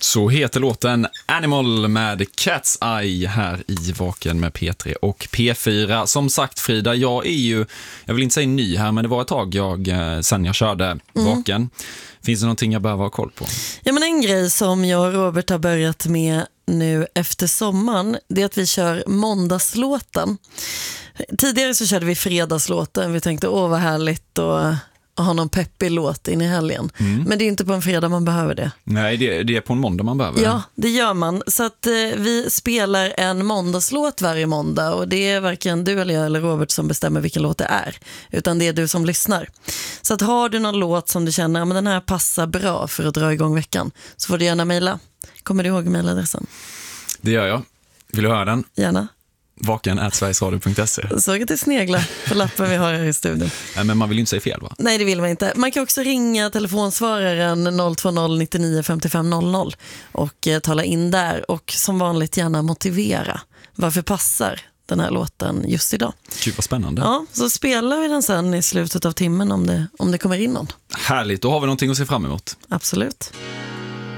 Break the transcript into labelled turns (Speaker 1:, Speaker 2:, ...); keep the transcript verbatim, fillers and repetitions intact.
Speaker 1: Så heter låten Animal med Cat's Eye här i Vaken med P tre och P fyra. Som sagt, Frida, jag är ju, jag vill inte säga ny här, men det var ett tag jag, sen jag körde mm. Vaken. Finns det någonting jag behöver ha koll på?
Speaker 2: Ja, men en grej som jag och Robert har börjat med nu efter sommaren, det är att vi kör måndagslåten. Tidigare så körde vi fredagslåten. Vi tänkte, åh vad härligt och och ha någon peppig låt in i helgen. Mm. Men det är inte på en fredag man behöver det.
Speaker 1: Nej, det, det är på en måndag man behöver det.
Speaker 2: Ja, det gör man. Så att eh, vi spelar en måndagslåt varje måndag. Och det är varken du eller jag eller Robert som bestämmer vilken låt det är. Utan det är du som lyssnar. Så att har du någon låt som du känner, ja, men den här passar bra för att dra igång veckan, så får du gärna mejla. Kommer du ihåg mejladressen?
Speaker 1: Det gör jag. Vill du höra den?
Speaker 2: Gärna.
Speaker 1: vaken at sverigesradio punkt se.
Speaker 2: Såg att det sneglar på lappen vi har här i studion.
Speaker 1: Nej, men man vill ju inte säga fel, va?
Speaker 2: Nej, det vill man inte. Man kan också ringa telefonsvararen noll två noll nio nio fem fem noll noll och eh, tala in där. Och som vanligt gärna motivera varför passar den här låten just idag.
Speaker 1: Gud, vad spännande.
Speaker 2: Ja, så spelar vi den sen i slutet av timmen om det, om det kommer in någon.
Speaker 1: Härligt, då har vi någonting att se fram emot.
Speaker 2: Absolut.